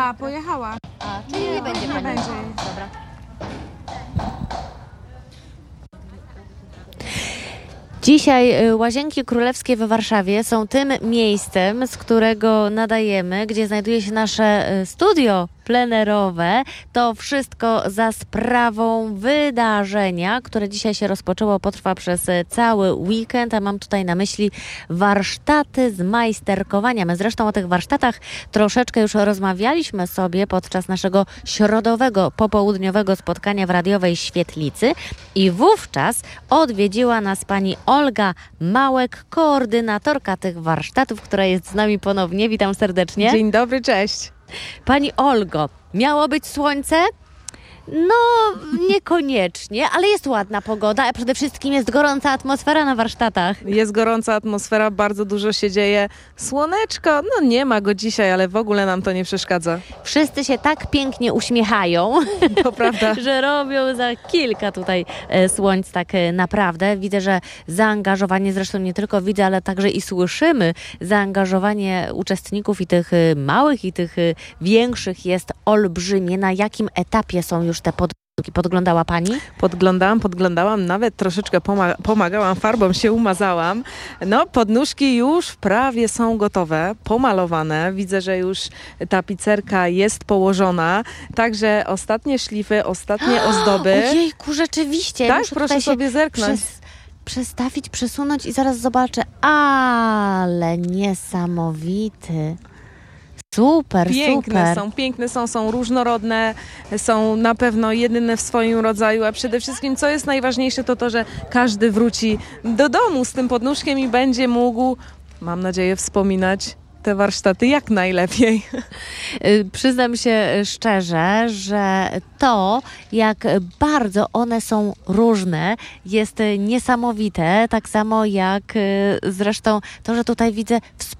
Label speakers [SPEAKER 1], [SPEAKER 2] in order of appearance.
[SPEAKER 1] Pojechała.
[SPEAKER 2] A, czyli nie będzie pani.
[SPEAKER 1] będzie.
[SPEAKER 2] Dobra. Dzisiaj Łazienki Królewskie we Warszawie są tym miejscem, z którego nadajemy, gdzie znajduje się nasze studio plenerowe. To wszystko za sprawą wydarzenia, które dzisiaj się rozpoczęło, potrwa przez cały weekend, a mam tutaj na myśli warsztaty z majsterkowania. My zresztą o tych warsztatach troszeczkę już rozmawialiśmy sobie podczas naszego środowego, popołudniowego spotkania w radiowej Świetlicy i wówczas odwiedziła nas pani Olga Małek, koordynatorka tych warsztatów, która jest z nami ponownie. Witam serdecznie.
[SPEAKER 1] Dzień dobry, cześć.
[SPEAKER 2] Pani Olgo, miało być słońce? No, niekoniecznie, ale jest ładna pogoda, a przede wszystkim jest gorąca atmosfera na warsztatach.
[SPEAKER 1] Jest gorąca atmosfera, bardzo dużo się dzieje. Słoneczko, no nie ma go dzisiaj, ale w ogóle nam to nie przeszkadza.
[SPEAKER 2] Wszyscy się tak pięknie uśmiechają,
[SPEAKER 1] To prawda.
[SPEAKER 2] że robią za kilka tutaj słońc tak naprawdę. Widzę, że zaangażowanie, zresztą nie tylko widzę, ale także i słyszymy, zaangażowanie uczestników i tych małych, i tych większych jest olbrzymie. Na jakim etapie są już te podróbki? Podglądała pani?
[SPEAKER 1] Podglądałam, nawet troszeczkę pomagałam, farbą się umazałam. No, podnóżki już prawie są gotowe, pomalowane. Widzę, że już tapicerka jest położona. Także ostatnie szlify, ostatnie ozdoby.
[SPEAKER 2] Ojejku, rzeczywiście. Ja
[SPEAKER 1] Tak,
[SPEAKER 2] muszę
[SPEAKER 1] proszę
[SPEAKER 2] tutaj się
[SPEAKER 1] sobie zerknąć.
[SPEAKER 2] przestawić, przesunąć i zaraz zobaczę. Ale niesamowity. Super,
[SPEAKER 1] Piękne
[SPEAKER 2] super.
[SPEAKER 1] są różnorodne, są na pewno jedyne w swoim rodzaju, a przede wszystkim, co jest najważniejsze, to to, że każdy wróci do domu z tym podnóżkiem i będzie mógł, mam nadzieję, wspominać te warsztaty jak najlepiej.
[SPEAKER 2] Przyznam się szczerze, że to, jak bardzo one są różne, jest niesamowite. Tak samo jak zresztą to, że tutaj widzę